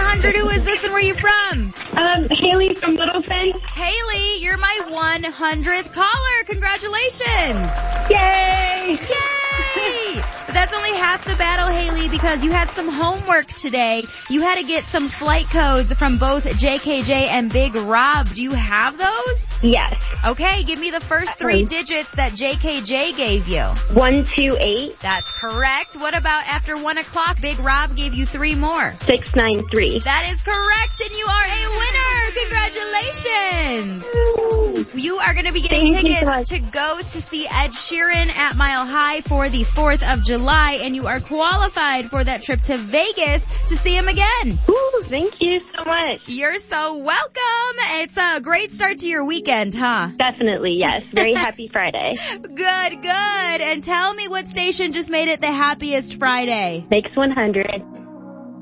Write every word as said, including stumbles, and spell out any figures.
hundred. Who is this and where are you from? Um, Haley from Littleton. Haley, you're my one hundredth caller. Congratulations. Yay! Yay! But that's only half the battle, Haley, because you had some homework today. You had to get some flight codes from both J K J and Big Rob. Do you have those? Yes. Okay, give me the first three digits that J K J gave you. One, two, eight. That's correct. What about after one o'clock, Big Rob gave you three more? Six, nine, three. That is correct, and you are a winner. Congratulations. Woo. You are going to be getting Thank you so tickets much. to go to see Ed Sheeran at Mile High for the fourth of July, and you are qualified for that trip to Vegas to see him again. Ooh, thank you so much. You're so welcome. It's a great start to your weekend, huh? Definitely, yes. Very happy Friday. Good, good. And tell me what station just made it the happiest Friday. Makes one hundred.